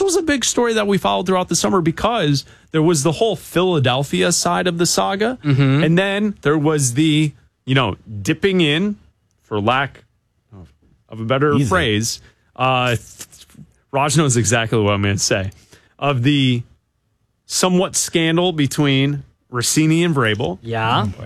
was a big story that we followed throughout the summer because there was the whole Philadelphia side of the saga. Mm-hmm. And then there was the, dipping in, for lack of a better phrase. Raj knows exactly what I'm going to say. Of the somewhat scandal between Rossini and Vrabel. Yeah. Oh,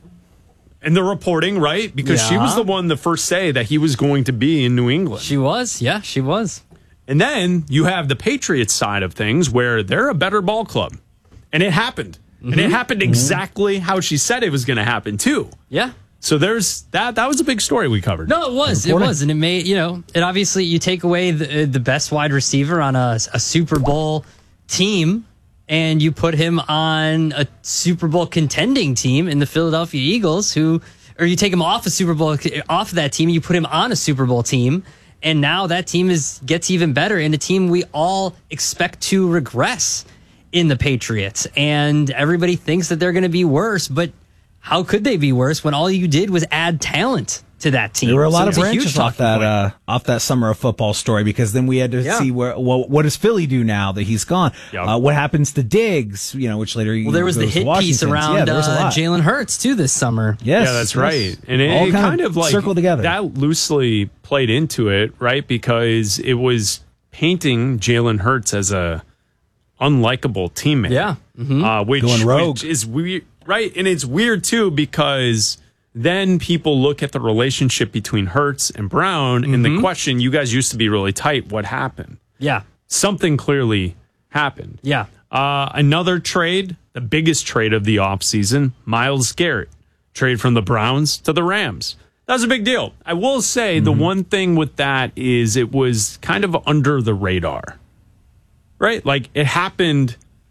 and the reporting, right? Because she was the one to first say that he was going to be in New England. She was. Yeah, she was. And then you have the Patriots side of things where they're a better ball club. And it happened. Mm-hmm. And it happened exactly how she said it was going to happen, too. Yeah. So there's that. That was a big story we covered. No, it was. It was. And it made, it obviously, you take away the best wide receiver on a Super Bowl team and you put him on a Super Bowl contending team in the Philadelphia Eagles, or you take him off of that team, and you put him on a Super Bowl team, and now that team gets even better, and a team we all expect to regress in the Patriots. And everybody thinks that they're going to be worse, but how could they be worse when all you did was add talent to that team? There were a lot of branches off that summer of football story, because then we had to see what does Philly do now that he's gone? Yep. What happens to Diggs? Which later there was the hit piece around Jalen Hurts too this summer. Yes, that's right, and it kind of like circled together. That loosely played into it, right? Because it was painting Jalen Hurts as a unlikable teammate. Yeah, going rogue, which is weird, right? And it's weird too because then people look at the relationship between Hurts and Brown, and the question, you guys used to be really tight. What happened? Yeah. Something clearly happened. Yeah. Another trade, the biggest trade of the offseason, Myles Garrett. Trade from the Browns to the Rams. That was a big deal. I will say the one thing with that is it was kind of under the radar. Right? Like, it happened.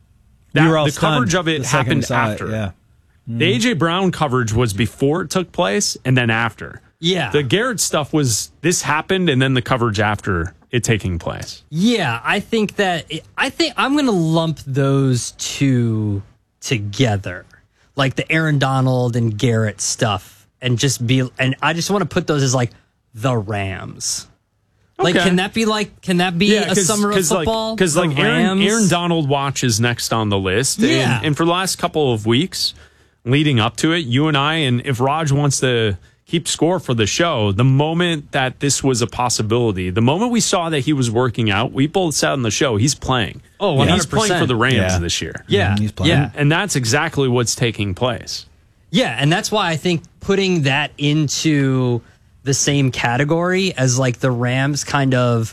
The coverage of it happened after. Yeah. The A.J. Brown coverage was before it took place and then after. Yeah. The Garrett stuff was this happened and then the coverage after it taking place. Yeah, I think I'm going to lump those two together. Like the Aaron Donald and Garrett stuff, and I just want to put those as like the Rams. Okay. Like, can that be a summer of football? Because Aaron Donald Watch is next on the list. Yeah. And for the last couple of weeks leading up to it, you and I, and if Raj wants to keep score for the show, the moment that this was a possibility, the moment we saw that he was working out, we both said on the show, he's playing. Oh, 100%. He's playing for the Rams this year. Yeah. He's playing. Yeah. And that's exactly what's taking place. Yeah, and that's why I think putting that into the same category as like the Rams kind of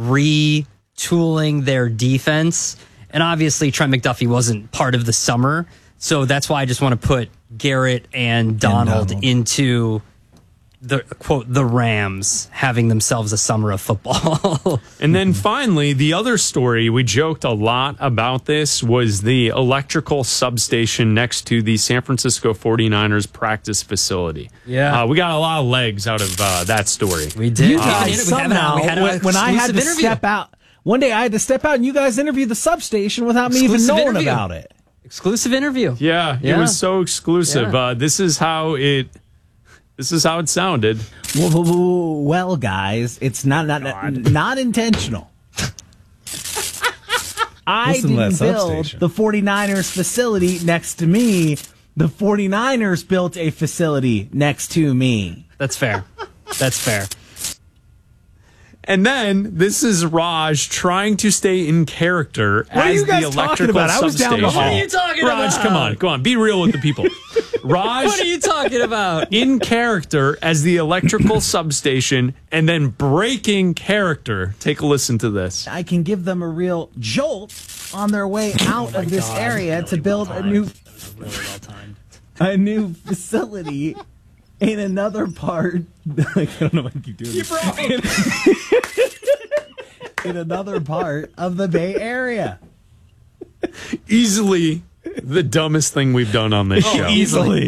retooling their defense, and obviously Trent McDuffie wasn't part of the summer, so that's why I just want to put Garrett and Donald into the quote the Rams having themselves a summer of football. And then finally, the other story, we joked a lot about this, was the electrical substation next to the San Francisco 49ers practice facility. Yeah. We got a lot of legs out of that story. We did. You guys somehow, when I had to step out, one day I had to step out and you guys interviewed the substation without me even knowing about it. Exclusive interview. Yeah, it was so exclusive. Yeah. This is how it sounded. Well, guys, it's not intentional. I didn't build the 49ers facility next to me. The 49ers built a facility next to me. That's fair. That's fair. And then this is Raj trying to stay in character as the electrical substation. I was down the hall. What are you talking about? Raj, come on, be real with the people. Raj, what are you talking about? In character as the electrical substation, and then breaking character. Take a listen to this. I can give them a real jolt on their way out of this area to build a new facility in another part. I don't know what I keep doing. In another part of the Bay Area. Easily the dumbest thing we've done on this show. Easily.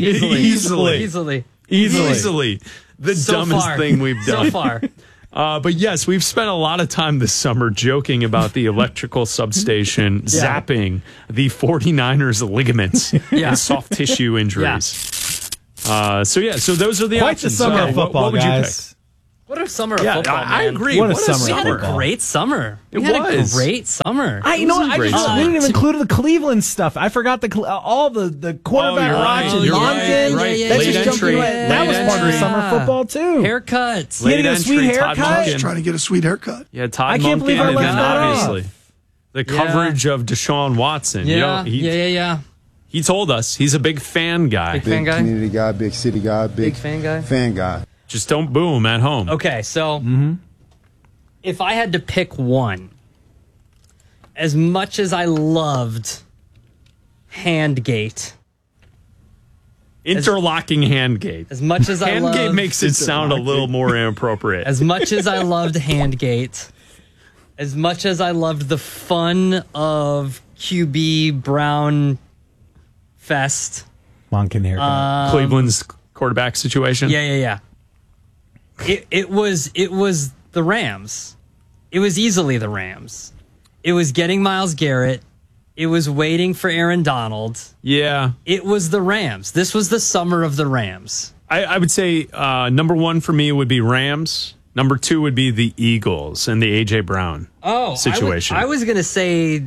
The dumbest thing we've done. So far. But yes, we've spent a lot of time this summer joking about the electrical substation zapping the 49ers ligaments and soft tissue injuries. So those are the Quite options. the summer of football, what would guys. What a summer of football, man. I agree. What a We summer. had a great summer. We had a great summer. You know what? We didn't even include the Cleveland stuff. I forgot all the quarterback watch and Monken. That just jumped in. That was part of the summer football too. Haircuts. Getting a sweet haircut. Trying to get a sweet haircut. Yeah, Todd I can't believe I Monken, left and that off. obviously the coverage of Deshaun Watson. Yeah, You know, he told us he's a big fan guy. Big fan guy? Community guy, big city guy, big fan guy? Fan guy. Just don't boo him at home. Okay, so if I had to pick one, as much as I loved Handgate, Interlocking Handgate. as much as I loved Handgate makes it sound a little more inappropriate. as much as I loved Handgate, as much as I loved the fun of QB Brown Fest. Monken haircut. Cleveland's quarterback situation. Yeah. It was the Rams. It was easily the Rams. It was getting Myles Garrett. It was waiting for Aaron Donald. Yeah. It was the Rams. This was the summer of the Rams. I would say number one for me would be Rams. Number two would be the Eagles and the A.J. Brown situation. I was going to say,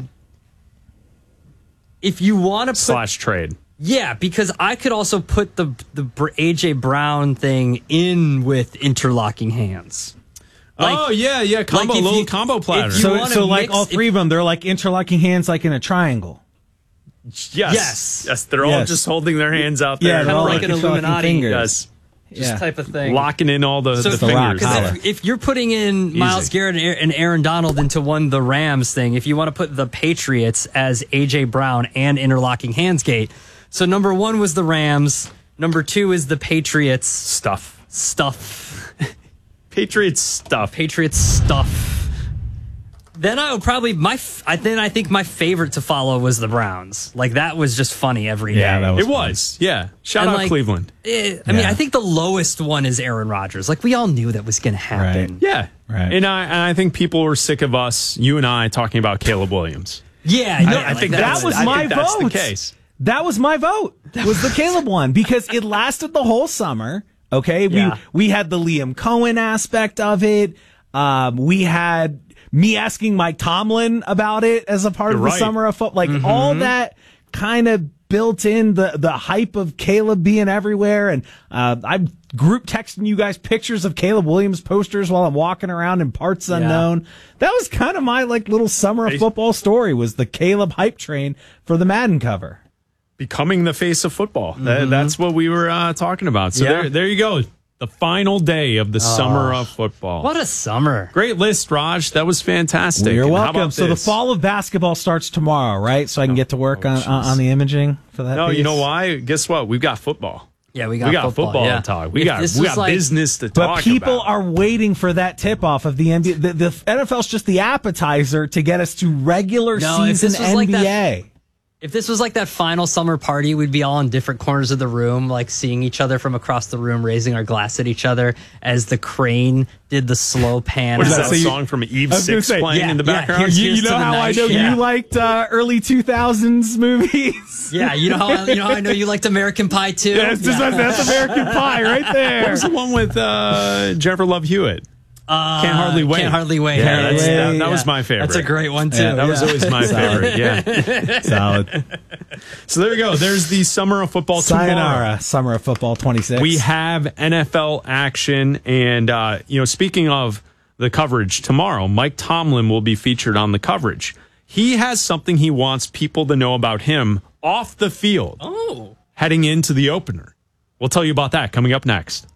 if you want to put... / trade. Yeah, because I could also put the A.J. Brown thing in with interlocking hands. Combo, little combo platter. So like all three of them, they're like interlocking hands like in a triangle. Yes. They're all just holding their hands out there. Yeah, kind of like an interlocking Illuminati fingers. type of thing. Locking in all the fingers. If you're putting in Myles Garrett and Aaron Donald into the Rams thing, if you want to put the Patriots as A.J. Brown and interlocking hands gate. So number one was the Rams. Number two is the Patriots. Stuff. Patriots stuff. Then I would probably I think my favorite to follow was the Browns. Like that was just funny every day. Yeah, that was It was. Yeah. Shout out Cleveland. I mean, I think the lowest one is Aaron Rodgers. Like we all knew that was going to happen. Right. Yeah. Right. And I think people were sick of us, you and I, talking about Caleb Williams. Yeah, I think that was my that's vote. the case. That was my vote. Was the Caleb one because it lasted the whole summer. Okay, we had the Liam Cohen aspect of it. We had me asking Mike Tomlin about it as a part of the summer of football. Like all that kind of built in the hype of Caleb being everywhere. And I'm group texting you guys pictures of Caleb Williams posters while I'm walking around in parts unknown. That was kind of my like little summer of football story, was the Caleb hype train for the Madden cover. Becoming the face of football. That's what we were talking about. So there you go. The final day of the summer of football. What a summer. Great list, Raj. That was fantastic. You're And welcome. So the fall of basketball starts tomorrow, right? So I can get to work on the imaging for that. No, piece? you know why? Guess what? We've got football. Yeah, we got football to talk. We got business to talk about. But people are waiting for that tip-off of the NBA. The NFL's just the appetizer to get us to regular season NBA. If this was like that final summer party, we'd be all in different corners of the room, like seeing each other from across the room, raising our glass at each other as the crane did the slow pan. What is that, a song from Eve 6 playing in the background? You know how I know you liked early 2000s movies? Yeah, you know how I know you liked American Pie too? That's American Pie right there. What was the one with Jennifer Love Hewitt? Can't Hardly Wait. Can't Hardly Wait. Yeah, that was my favorite. That's a great one, too. That was always my favorite. Yeah. Solid. So there you go. There's the Summer of Football tomorrow. Sayonara, Summer of Football 26. We have NFL action. And, speaking of the coverage tomorrow, Mike Tomlin will be featured on the coverage. He has something he wants people to know about him off the field. Heading into the opener. We'll tell you about that coming up next.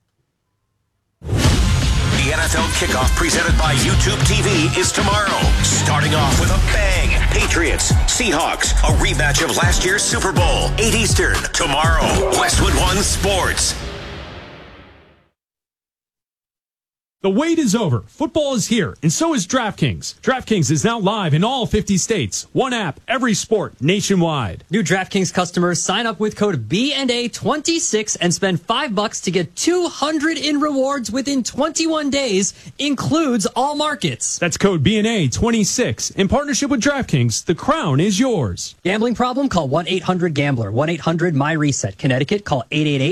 The NFL Kickoff presented by YouTube TV is tomorrow. Starting off with a bang. Patriots, Seahawks, a rematch of last year's Super Bowl. 8 Eastern, tomorrow. Westwood One Sports. The wait is over. Football is here, and so is DraftKings. DraftKings is now live in all 50 states. One app, every sport, nationwide. New DraftKings customers sign up with code BNA26 and spend $5 to get $200 in rewards within 21 days. Includes all markets. That's code BNA26. In partnership with DraftKings, the crown is yours. Gambling problem? Call 1-800-GAMBLER. 1-800-MY-RESET. Connecticut, call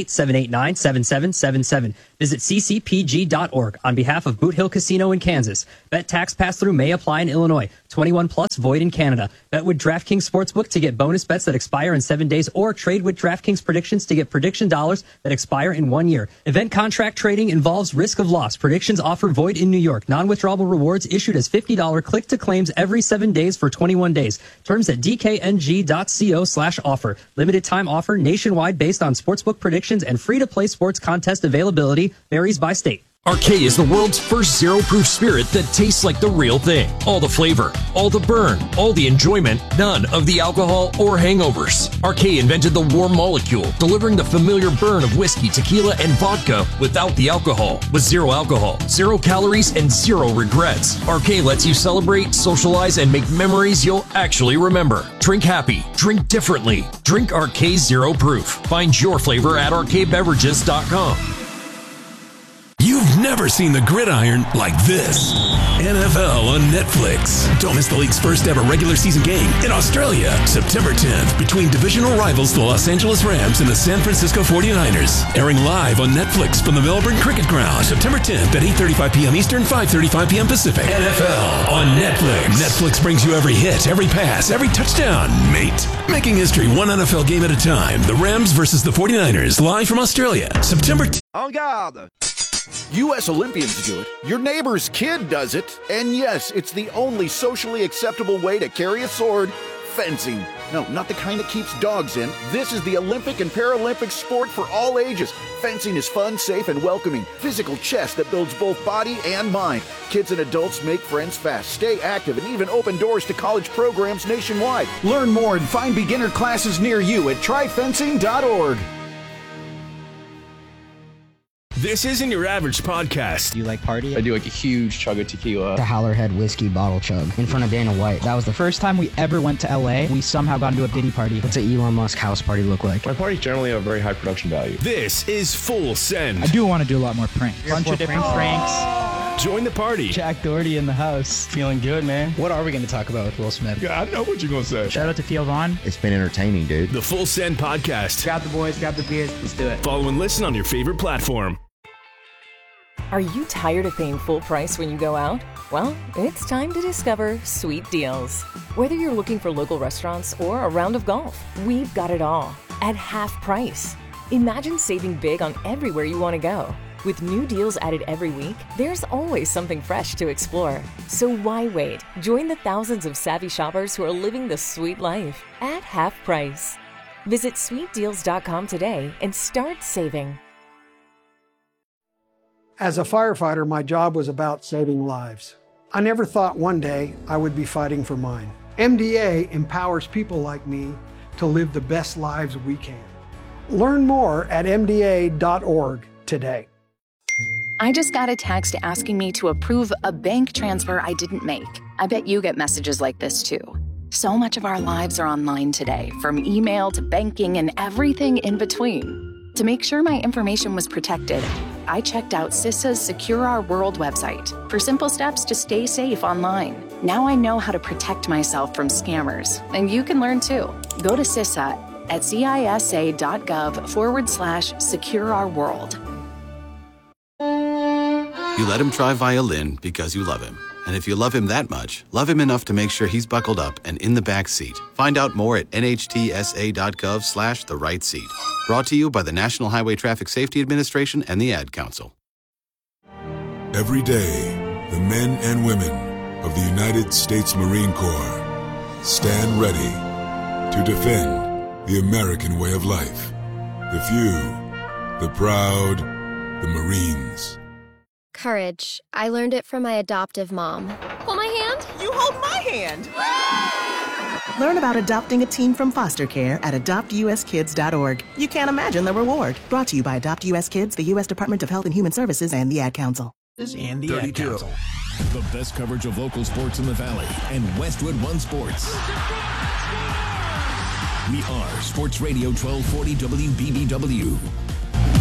888-789-7777. Visit ccpg.org. On behalf of Boot Hill Casino in Kansas. Bet tax pass-through may apply in Illinois. 21 plus, void in Canada. Bet with DraftKings Sportsbook to get bonus bets that expire in 7 days, or trade with DraftKings predictions to get prediction dollars that expire in 1 year. Event contract trading involves risk of loss. Predictions offer void in New York. Non-withdrawable rewards issued as $50 click-to-claims every 7 days for 21 days. Terms at dkng.co/offer. Limited time offer nationwide based on sportsbook predictions, and free-to-play sports contest availability varies by state. Arcade is the world's first zero-proof spirit that tastes like the real thing. All the flavor, all the burn, all the enjoyment, none of the alcohol or hangovers. Arcade invented the warm molecule, delivering the familiar burn of whiskey, tequila, and vodka without the alcohol. With zero alcohol, 0 calories, and 0 regrets. Arcade lets you celebrate, socialize, and make memories you'll actually remember. Drink happy, drink differently. Drink Arcade Zero Proof. Find your flavor at arcadebeverages.com. You've never seen the gridiron like this. NFL on Netflix. Don't miss the league's first ever regular season game in Australia, September 10th, between divisional rivals the Los Angeles Rams and the San Francisco 49ers. Airing live on Netflix from the Melbourne Cricket Ground, September 10th at 8:35 p.m. Eastern, 5:35 p.m. Pacific. NFL on Netflix. Netflix brings you every hit, every pass, every touchdown, mate. Making history one NFL game at a time. The Rams versus the 49ers, live from Australia, September 10th. En garde! U.S. Olympians do it, your neighbor's kid does it, and yes, it's the only socially acceptable way to carry a sword, fencing. No, not the kind that keeps dogs in. This is the Olympic and Paralympic sport for all ages. Fencing is fun, safe, and welcoming. Physical chess that builds both body and mind. Kids and adults make friends fast, stay active, and even open doors to college programs nationwide. Learn more and find beginner classes near you at tryfencing.org. This isn't your average podcast. Do you like party? I do like a huge chug of tequila. The Howlerhead whiskey bottle chug in front of Dana White. That was the first time we ever went to LA. We somehow got into a Diddy party. What's an Elon Musk house party look like? My parties generally have very high production value. This is Full Send. I do want to do a lot more pranks. Bunch of different pranks. Join the party. Jack Doherty in the house. Feeling good, man. What are we going to talk about with Will Smith? Yeah, I know what you're going to say. Shout out to Theo Vaughn. It's been entertaining, dude. The Full Send podcast. Grab the boys, grab the beers. Let's do it. Follow and listen on your favorite platform. Are you tired of paying full price when you go out? Well, it's time to discover Sweet Deals. Whether you're looking for local restaurants or a round of golf, we've got it all at half price. Imagine saving big on everywhere you want to go. With new deals added every week, there's always something fresh to explore. So why wait? Join the thousands of savvy shoppers who are living the sweet life at half price. Visit sweetdeals.com today and start saving. As a firefighter, my job was about saving lives. I never thought one day I would be fighting for mine. MDA empowers people like me to live the best lives we can. Learn more at MDA.org today. I just got a text asking me to approve a bank transfer I didn't make. I bet you get messages like this too. So much of our lives are online today, from email to banking and everything in between. To make sure my information was protected, I checked out CISA's Secure Our World website for simple steps to stay safe online. Now I know how to protect myself from scammers, and you can learn too. Go to CISA at cisa.gov/secure-our-world. You let him try violin because you love him. And if you love him that much, love him enough to make sure he's buckled up and in the back seat. Find out more at nhtsa.gov/the-right seat. Brought to you by the National Highway Traffic Safety Administration and the Ad Council. Every day, the men and women of the United States Marine Corps stand ready to defend the American way of life. The few, the proud, the Marines. Courage. I learned it from my adoptive mom. Hold my hand. You hold my hand. Learn about adopting a teen from foster care at adoptuskids.org. You can't imagine the reward. Brought to you by Adopt U.S. Kids, the U.S. Department of Health and Human Services, and the Ad Council. and the Ad 32. Council. The best coverage of local sports in the Valley and Westwood One Sports. We are Sports Radio 1240 WBBW.